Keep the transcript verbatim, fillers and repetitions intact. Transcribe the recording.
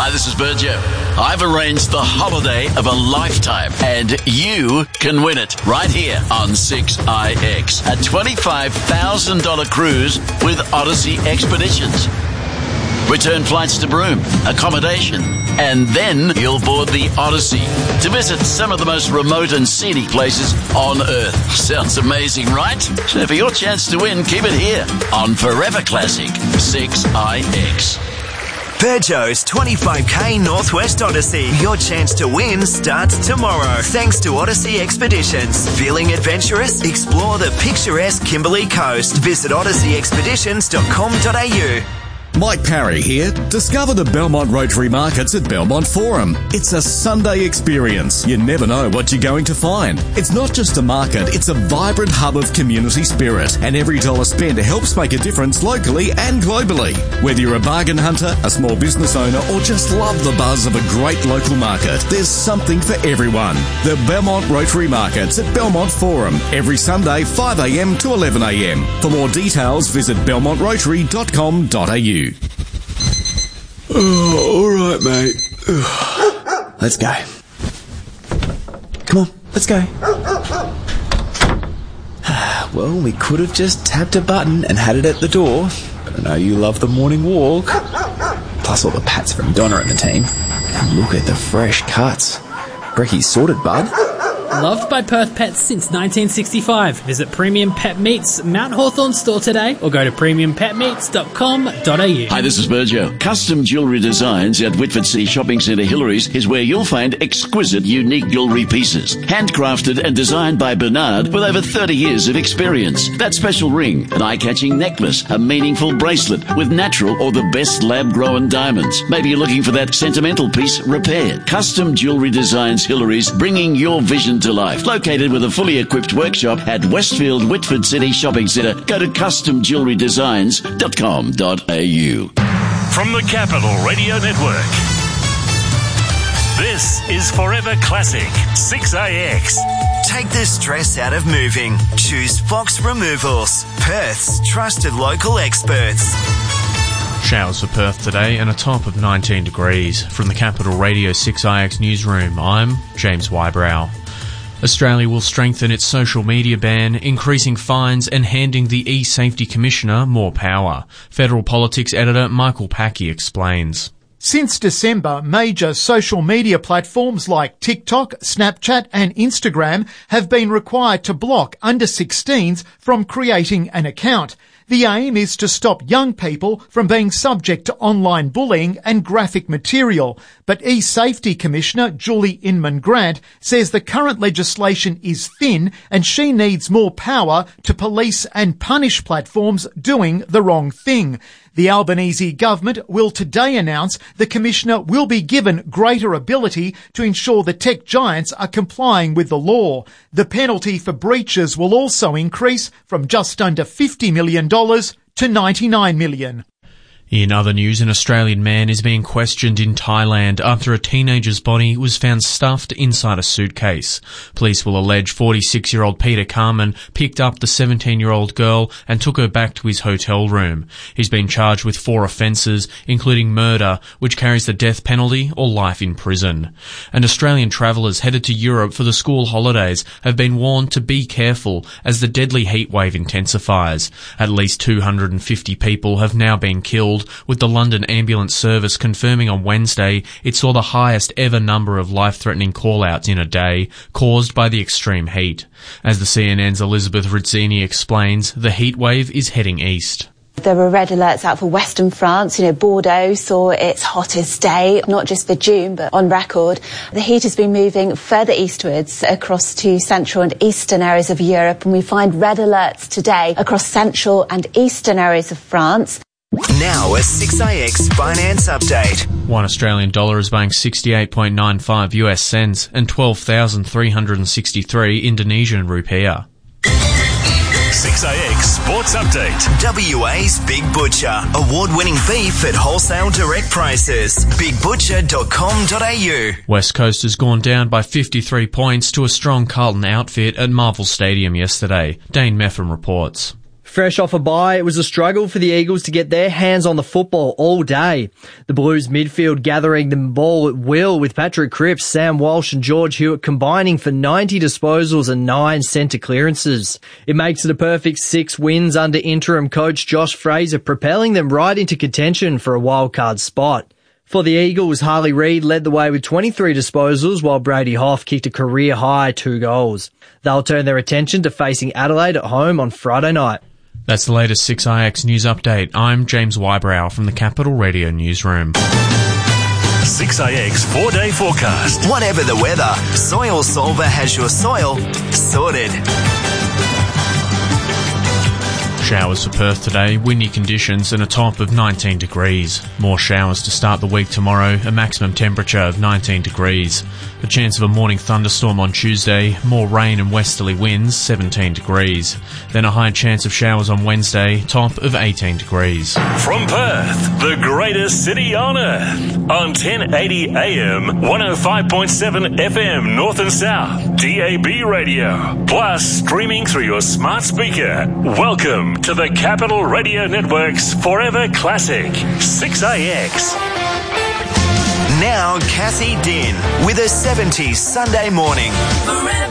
Hi, this is Virgil. I've arranged the holiday of a lifetime, and you can win it right here on six I X. A twenty-five thousand dollars cruise with Odyssey Expeditions. Return flights to Broome, accommodation, and then you'll board the Odyssey to visit some of the most remote and scenic places on Earth. Sounds amazing, right? So for your chance to win, keep it here on Forever Classic six I X. Peugeot's twenty-five K Northwest Odyssey. Your chance to win starts tomorrow. Thanks to Odyssey Expeditions. Feeling adventurous? Explore the picturesque Kimberley Coast. Visit odyssey expeditions dot com dot a u. Mike Parry here. Discover the Belmont Rotary Markets at Belmont Forum. It's a Sunday experience. You never know what you're going to find. It's not just a market, it's a vibrant hub of community spirit. And every dollar spent helps make a difference locally and globally. Whether you're a bargain hunter, a small business owner, or just love the buzz of a great local market, there's something for everyone. The Belmont Rotary Markets at Belmont Forum. Every Sunday, five a m to eleven a m. For more details, visit belmont rotary dot com dot a u. Oh, all right, mate. Let's go. Come on, let's go. Well, we could have just tapped a button and had it at the door, but I know you love the morning walk. Plus all the pats from Donna and the team. And look at the fresh cuts. Brecky's sorted, bud. Loved by Perth Pets since nineteen sixty-five. Visit Premium Pet Meats Mount Hawthorn store today or go to premium pet meats dot com dot a u. Hi, this is Virgil. Custom Jewellery Designs at Whitford City Shopping Centre Hillary's is where you'll find exquisite, unique jewellery pieces. Handcrafted and designed by Bernard with over thirty years of experience. That special ring, an eye-catching necklace, a meaningful bracelet with natural or the best lab-grown diamonds. Maybe you're looking for that sentimental piece repaired. Custom Jewellery Designs Hillary's, bringing your vision to life. Located with a fully equipped workshop at Westfield Whitford City Shopping Centre. Go to custom jewellery designs dot com dot a u. From the Capital Radio Network, this is Forever Classic six A X. Take the stress out of moving. Choose Fox Removals, Perth's trusted local experts. Showers for Perth today and a top of nineteen degrees. From the Capital Radio six I X newsroom, I'm James Wybrow. Australia will strengthen its social media ban, increasing fines and handing the e-Safety Commissioner more power. Federal Politics editor Michael Packey explains. Since December, major social media platforms like TikTok, Snapchat and Instagram have been required to block under sixteens from creating an account. The aim is to stop young people from being subject to online bullying and graphic material. But e-Safety Commissioner Julie Inman-Grant says the current legislation is thin and she needs more power to police and punish platforms doing the wrong thing. The Albanese government will today announce the Commissioner will be given greater ability to ensure the tech giants are complying with the law. The penalty for breaches will also increase from just under fifty million dollars to ninety-nine million dollars. In other news, an Australian man is being questioned in Thailand after a teenager's body was found stuffed inside a suitcase. Police will allege forty-six-year-old Peter Carmen picked up the seventeen-year-old girl and took her back to his hotel room. He's been charged with four offences, including murder, which carries the death penalty or life in prison. And Australian travellers headed to Europe for the school holidays have been warned to be careful as the deadly heatwave intensifies. At least two hundred fifty people have now been killed, with the London Ambulance Service confirming on Wednesday it saw the highest ever number of life-threatening call-outs in a day caused by the extreme heat. As the C N N's Elizabeth Rizzini explains, the heatwave is heading east. There were red alerts out for Western France. You know, Bordeaux saw its hottest day, not just for June, but on record. The heat has been moving further eastwards across to central and eastern areas of Europe, and we find red alerts today across central and eastern areas of France. Now a six A X finance update. One Australian dollar is buying sixty-eight point nine five U S cents and twelve thousand three hundred sixty-three Indonesian rupiah. six A X Sports Update. W A's Big Butcher. Award-winning beef at wholesale direct prices. big butcher dot com dot a u. West Coast has gone down by fifty-three points to a strong Carlton outfit at Marvel Stadium yesterday. Dane Meffam reports. Fresh off a bye, it was a struggle for the Eagles to get their hands on the football all day. The Blues midfield gathering the ball at will with Patrick Cripps, Sam Walsh and George Hewitt combining for ninety disposals and nine centre clearances. It makes it a perfect six wins under interim coach Josh Fraser, propelling them right into contention for a wildcard spot. For the Eagles, Harley Reid led the way with twenty-three disposals while Brady Hough kicked a career-high two goals. They'll turn their attention to facing Adelaide at home on Friday night. That's the latest six I X news update. I'm James Wybrow from the Capital Radio Newsroom. six I X four-day forecast. Whatever the weather, Soil Solver has your soil sorted. Showers for Perth today, windy conditions and a top of nineteen degrees. More showers to start the week tomorrow, a maximum temperature of nineteen degrees. A chance of a morning thunderstorm on Tuesday, more rain and westerly winds, seventeen degrees. Then a high chance of showers on Wednesday, top of eighteen degrees. From Perth, the greatest city on earth, on ten eighty A M, one oh five point seven F M North and South, D A B radio, plus streaming through your smart speaker. Welcome to the Capital Radio Network's Forever Classic, six I X. Now Cassie Din with a seventies Sunday morning. Forever.